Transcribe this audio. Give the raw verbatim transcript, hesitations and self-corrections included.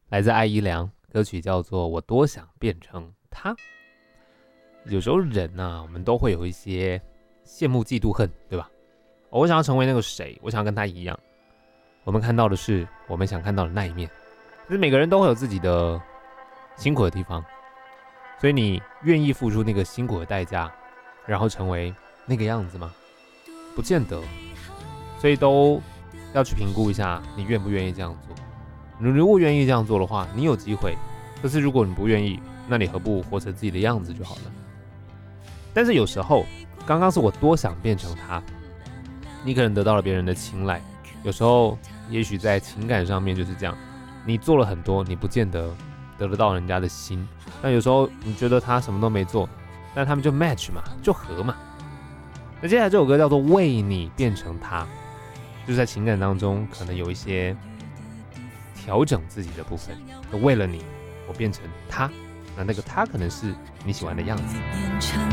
来自艾怡良，歌曲叫做《我多想变成他》。有时候人啊，我们都会有一些羡慕、嫉妒、恨，对吧？我想要成为那个谁，我想要跟他一样。我们看到的是我们想看到的那一面，可是每个人都会有自己的辛苦的地方，所以你愿意付出那个辛苦的代价，然后成为那个样子吗？不见得，所以都要去评估一下，你愿不愿意这样做。你如果愿意这样做的话，你有机会；可是如果你不愿意，那你何不活成自己的样子就好了？但是有时候，刚刚是我多想变成他，你可能得到了别人的青睐。有时候，也许在情感上面就是这样，你做了很多，你不见得得得到人家的心。但有时候你觉得他什么都没做，但他们就 match 嘛，就合嘛。那接下来这首歌叫做《为你变成他》，就是在情感当中可能有一些调整自己的部分。为了你，我变成他，那那个他可能是你喜欢的样子。